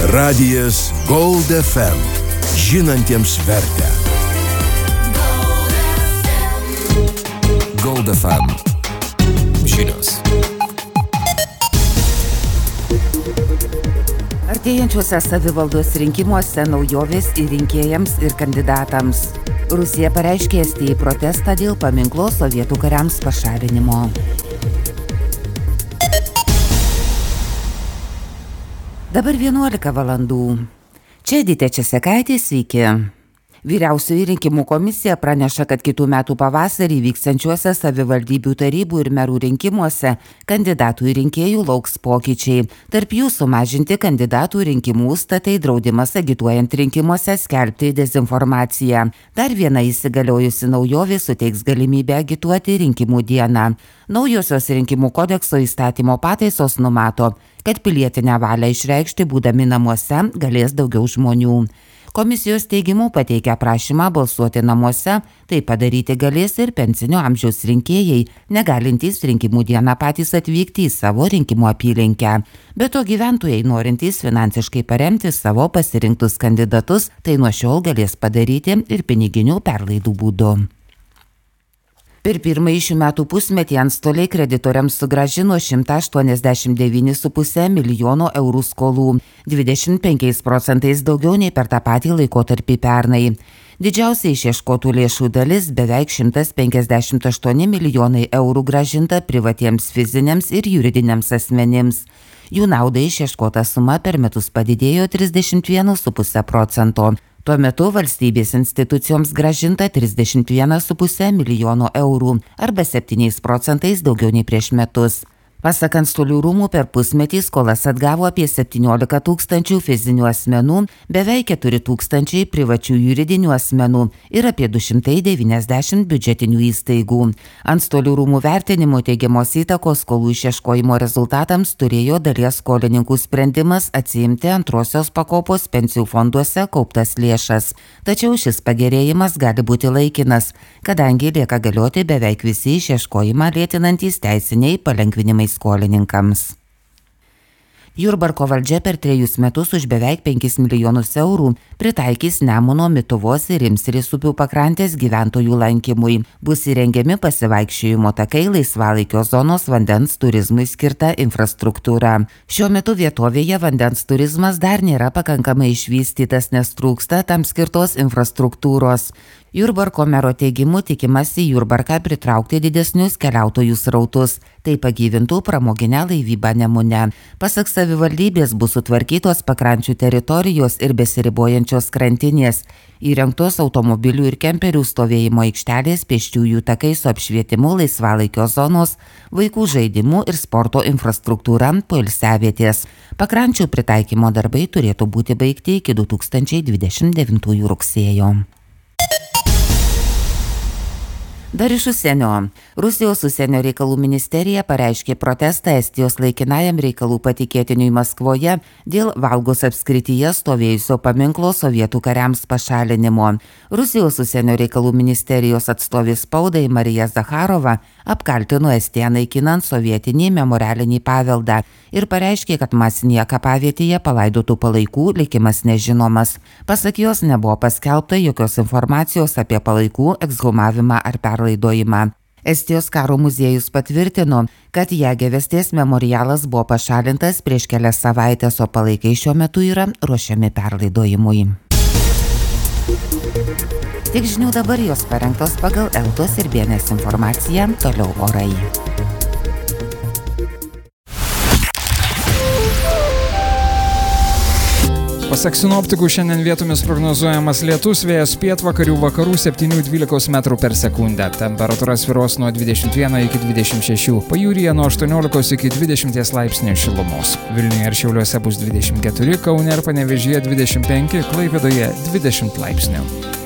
Radijas Gold FM. Žinantiems vertę. Gold FM. Žinios. Artėjančiuose savivaldos rinkimuose naujovės ir rinkėjams ir kandidatams. Rusija pareiškė Estijai protestą dėl paminklo sovietų kariams pašalinimo. Dabar 11 valandų. Čia Edita Česekaitė, sveiki. Vyriausioji rinkimų komisija praneša, kad kitų metų pavasarį vykstančiuose savivaldybių tarybų ir merų rinkimuose kandidatų ir rinkėjų lauks pokyčiai. Tarp jų sumažinti kandidatų rinkimų užstatai, draudimas agituojant rinkimuose skelbti dezinformaciją. Dar viena įsigaliojusi naujovė suteiks galimybę agituoti rinkimų dieną. Naujosios rinkimų kodekso įstatymo pataisos numato, kad pilietinę valią išreikšti būdami namuose galės daugiau žmonių. Komisijos teigimu pateikę prašymą balsuoti namuose, tai padaryti galės ir pensinio amžiaus rinkėjai, negalintys rinkimų dieną patys atvykti į savo rinkimų apylinkę. Be to gyventojai norintys finansiškai paremti savo pasirinktus kandidatus, tai nuo šiol galės padaryti ir piniginių perlaidų būdu. Per pirmąjį šių metų pusmetį antstoliai kreditoriams sugrąžino 189,5 milijono eurų skolų, 25% daugiau nei per tą patį laikotarpį pernai. Didžiausia išieškotų lėšų dalis, beveik 158 milijonai eurų grąžinta privatiems fiziniams ir juridiniams asmenims. Jų naudai išieškota suma per metus padidėjo 31,5%. Tuo metu valstybės institucijoms grąžinta 31,5 milijono eurų arba 7% daugiau nei prieš metus. Pasak antstolių rūmų per pusmetį skolas atgavo apie 17 tūkstančių fizinių asmenų, beveik 4 tūkstančiai privačių juridinių asmenų ir apie 290 biudžetinių įstaigų. Antstolių rūmų vertinimų teigiamos įtakos skolų išieškojimo rezultatams turėjo dalies skolininkų sprendimas atsiimti antrosios pakopos pensijų fonduose kauptas lėšas. Tačiau šis pagerėjimas gali būti laikinas, kadangi lieka galioti beveik visi išieškojimą lėtinantys teisiniai palengvinimai skolininkams. Jurbarko valdžia per 3 metus už beveik 5 milijonus eurų pritaikys Nemuno, Mituvos ir Imsrės upių pakrantės gyventojų lankymui. Bus įrengiami pasivaikščiojimo takai, laisvalaikio zonos, vandens turizmui skirta infrastruktūra. Šiuo metu vietovėje vandens turizmas dar nėra pakankamai išvystytas, nes trūksta tam skirtos infrastruktūros. Jurbarko mero teigimu tikimasi Jurbarką pritraukti didesnius keliautojų srautus, tai pagyvintų pramoginę laivybą Nemune. Pasak savivaldybės bus sutvarkytos pakrančių teritorijos ir besiribojančios krantinės, įrengtos automobilių ir kemperių stovėjimo aikštelės, pėsčiųjų takai su apšvietimu, laisvalaikio zonos, vaikų žaidimų ir sporto infrastruktūra, poilsiavietės. Pakrančių pritaikymo darbai turėtų būti baigti iki 2029 rugsėjo. Dar iš užsienio. Rusijos užsienio reikalų ministerija pareiškė protestą Estijos laikinajam reikalų patikėtiniui Maskvoje dėl Valgos apskrityje stovėjusio paminklo sovietų kariams pašalinimo. Rusijos užsienio reikalų ministerijos atstovė spaudai Marija Zakharova apkaltino Estiją naikinant sovietinį memorialinį paveldą ir pareiškė, kad masinėje kapavietėje palaidotų palaikų likimas nežinomas. Pasak jos nebuvo paskelbta jokios informacijos apie palaikų ekshumavimą ar perlaidojimą. Estijos karo muziejus patvirtino, kad Jagėvestės memorialas buvo pašalintas prieš kelias savaitės, o palaikai šiuo metu yra ruošiami perlaidojimui. Tik žinių dabar jos parengtos pagal Eltos ir Bienės informaciją, toliau orai. Pasak sinoptikų, šiandien vietomis prognozuojamas lietus, vėjas pietvakarių vakarų 7–12 metrų per sekundę. Temperatūra svyruos nuo 21 iki 26, pajūryje nuo 18 iki 20 laipsnių šilumos. Vilniuje ir Šiauliuose bus 24, Kaune ir Panevėžyje 25, Klaipėdoje 20 laipsnių.